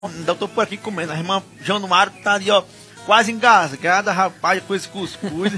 Ainda tô por aqui comendo. A irmã Januário tá ali, ó, quase engasgada, rapaz, com esse cuscuz.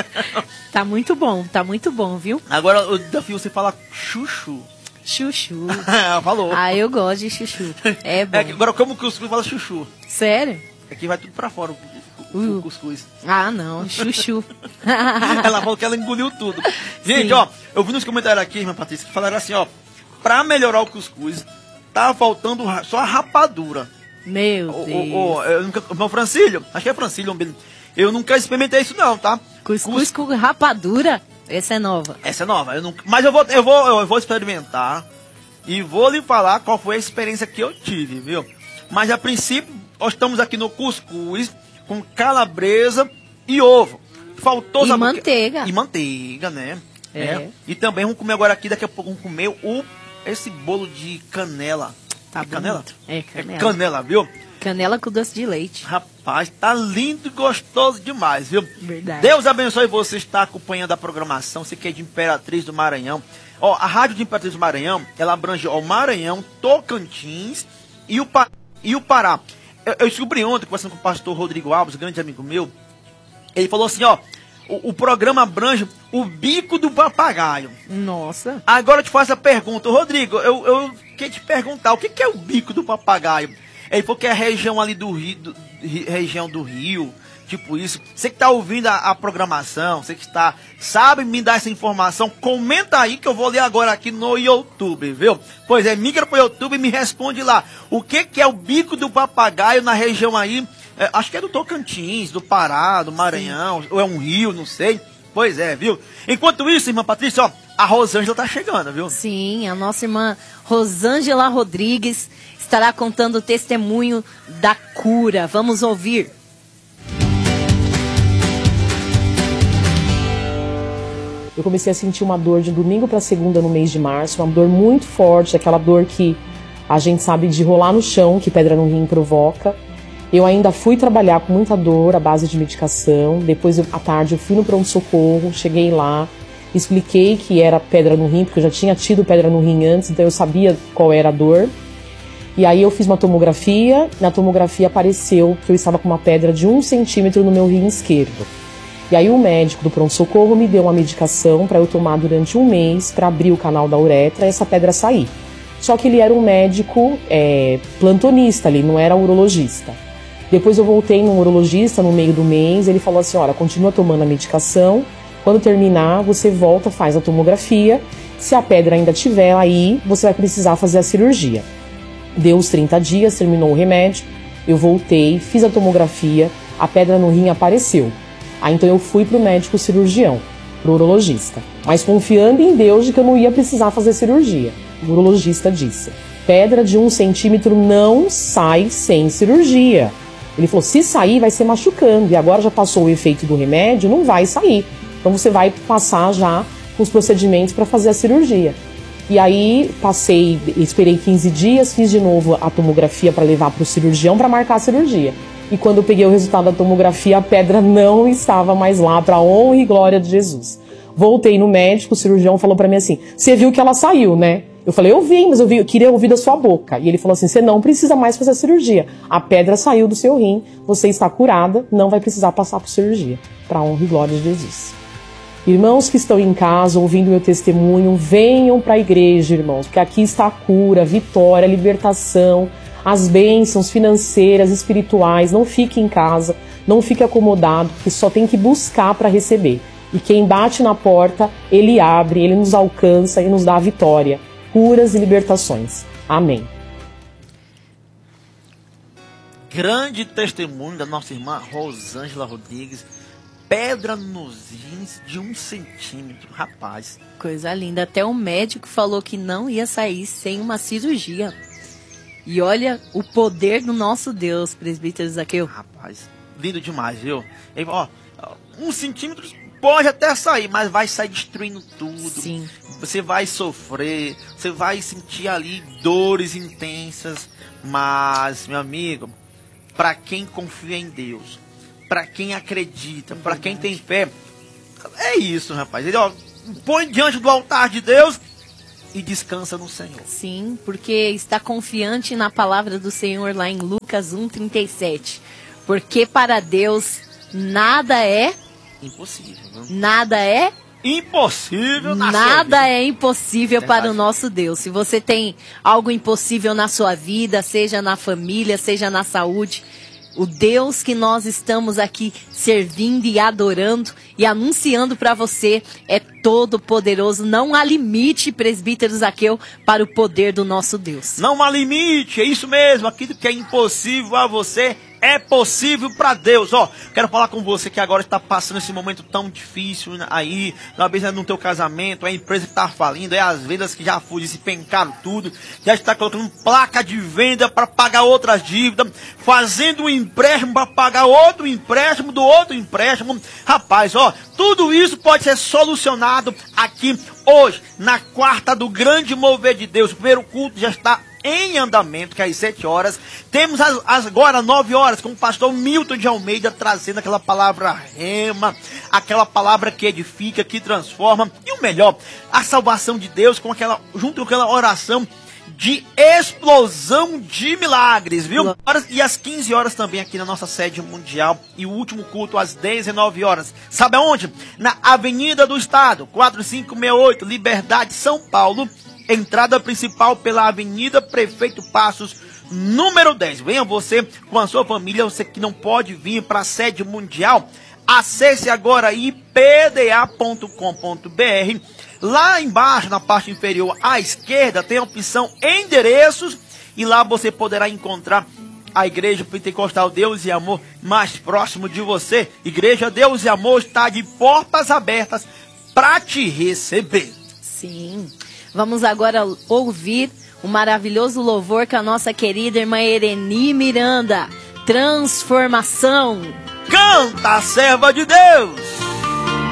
Tá muito bom, viu? Agora, o desafio, você fala chuchu. Chuchu. Falou. Ah, eu gosto de chuchu. É bom. Agora, como o cuscuz fala chuchu? Sério? Aqui vai tudo pra fora o cuscuz. Ah, não, chuchu. Ela falou que ela engoliu tudo. Gente, Sim. ó, eu vi nos comentários aqui, irmã Patrícia, que falaram assim, ó, pra melhorar o cuscuz, tá faltando só a rapadura. Meu Deus. Meu Francílio, acho que é Francílio, eu nunca experimentei isso não, tá? Cuscuz com rapadura? Essa é nova. Essa é nova, mas eu vou experimentar e vou lhe falar qual foi a experiência que eu tive, viu? Mas a princípio, nós estamos aqui no cuscuz com calabresa e ovo. Faltou E manteiga. E manteiga, né? É. E também vamos comer agora aqui, daqui a pouco vamos comer esse bolo de canela. Tá É canela? É canela. É canela, viu? Canela com doce de leite. Rapaz, tá lindo e gostoso demais, viu? Verdade. Deus abençoe você estar acompanhando a programação, você que é de Imperatriz do Maranhão. Ó, a rádio de Imperatriz do Maranhão, ela abrange o Maranhão, Tocantins e o Pará. Eu descobri ontem, conversando com o pastor Rodrigo Alves, grande amigo meu, ele falou assim, ó, o programa abrange o bico do papagaio. Nossa. Agora eu te faço a pergunta, Rodrigo, eu queria te perguntar, o que é o bico do papagaio? Ele falou que é a região ali do Rio, região do Rio, tipo isso. Você que está ouvindo a programação, você que está, sabe me dar essa informação, comenta aí que eu vou ler agora aqui no YouTube, viu? Pois é, migra pro YouTube e me responde lá. O que é o bico do papagaio na região aí, acho que é do Tocantins, do Pará, do Maranhão, ou é um rio, não sei. Pois é, viu? Enquanto isso, irmã Patrícia, ó, a Rosângela tá chegando, viu? Sim, a nossa irmã Rosângela Rodrigues estará contando o testemunho da cura. Vamos ouvir. Eu comecei a sentir uma dor de domingo para segunda no mês de março, uma dor muito forte, aquela dor que a gente sabe de rolar no chão, que pedra no rim provoca. Eu ainda fui trabalhar com muita dor, à base de medicação. Depois, à tarde, eu fui no pronto-socorro, cheguei lá, expliquei que era pedra no rim, porque eu já tinha tido pedra no rim antes, então eu sabia qual era a dor. E aí eu fiz uma tomografia, na tomografia apareceu que eu estava com uma pedra de 1 centímetro no meu rim esquerdo. E aí o médico do pronto-socorro me deu uma medicação para eu tomar durante 1 mês, para abrir o canal da uretra e essa pedra sair. Só que ele era um médico plantonista, ele não era urologista. Depois eu voltei num urologista no meio do mês, ele falou assim, olha, continua tomando a medicação, quando terminar você volta, faz a tomografia, se a pedra ainda tiver aí, você vai precisar fazer a cirurgia. Deu os 30 dias, terminou o remédio, eu voltei, fiz a tomografia, a pedra no rim apareceu. Aí então eu fui pro médico cirurgião, pro urologista, mas confiando em Deus de que eu não ia precisar fazer cirurgia. O urologista disse, pedra de 1 centímetro não sai sem cirurgia. Ele falou, se sair vai ser machucando, e agora já passou o efeito do remédio, não vai sair. Então você vai passar já com os procedimentos para fazer a cirurgia. E aí esperei 15 dias, fiz de novo a tomografia para levar para o cirurgião para marcar a cirurgia. E quando eu peguei o resultado da tomografia, a pedra não estava mais lá, para a honra e glória de Jesus. Voltei no médico, o cirurgião falou para mim assim, você viu que ela saiu, né? Eu falei, eu vi, mas eu queria ouvir da sua boca. E ele falou assim, você não precisa mais fazer a cirurgia. A pedra saiu do seu rim, você está curada, não vai precisar passar por cirurgia. Para a honra e glória de Jesus. Irmãos que estão em casa, ouvindo meu testemunho, venham para a igreja, irmãos, porque aqui está a cura, a vitória, a libertação, as bênçãos financeiras, espirituais. Não fique em casa, não fique acomodado, porque só tem que buscar para receber. E quem bate na porta, ele abre, ele nos alcança e nos dá a vitória. Curas e libertações. Amém. Grande testemunho da nossa irmã Rosângela Rodrigues. Pedra nos rins de 1 centímetro, rapaz. Coisa linda. Até o médico falou que não ia sair sem uma cirurgia. E olha o poder do nosso Deus, presbítero Zaqueu. Rapaz, lindo demais, viu? E, ó, 1 centímetro pode até sair, mas vai sair destruindo tudo. Sim. Você vai sofrer, você vai sentir ali dores intensas. Mas, meu amigo, para quem confia em Deus, para quem acredita, para quem tem fé, é isso, rapaz. Ele, ó, põe diante do altar de Deus e descansa no Senhor. Sim, porque está confiante na palavra do Senhor lá em Lucas 1:37. Porque para Deus nada é impossível. Viu? Nada é impossível. Nada é impossível para o nosso Deus. Se você tem algo impossível na sua vida, seja na família, seja na saúde, o Deus que nós estamos aqui servindo e adorando e anunciando para você é todo poderoso. Não há limite, presbítero Zaqueu, para o poder do nosso Deus. Não há limite, é isso mesmo. Aquilo que é impossível a você é possível para Deus. Ó, quero falar com você que agora está passando esse momento tão difícil aí, talvez no teu casamento, é a empresa que está falindo, é as vendas que já se pencaram tudo, já está colocando placa de venda para pagar outras dívidas, fazendo um empréstimo para pagar outro empréstimo do outro empréstimo. Rapaz, ó, tudo isso pode ser solucionado aqui hoje, na quarta do grande mover de Deus. O primeiro culto já está em andamento, que é às 7 horas. Temos agora 9 horas com o pastor Milton de Almeida trazendo aquela palavra rema, aquela palavra que edifica, que transforma. E o melhor, a salvação de Deus junto com aquela oração de explosão de milagres, viu? E às 15 horas também aqui na nossa sede mundial. E o último culto às 19 horas. Sabe aonde? Na Avenida do Estado, 4568, Liberdade, São Paulo. Entrada principal pela Avenida Prefeito Passos, número 10. Venha você com a sua família, você que não pode vir para a sede mundial. Acesse agora ipda.com.br. Lá embaixo, na parte inferior à esquerda, tem a opção Endereços. E lá você poderá encontrar a Igreja Pentecostal Deus e Amor mais próximo de você. Igreja Deus e Amor está de portas abertas para te receber. Sim. Vamos agora ouvir o maravilhoso louvor com a nossa querida irmã Ereni Miranda. Transformação. Canta, serva de Deus!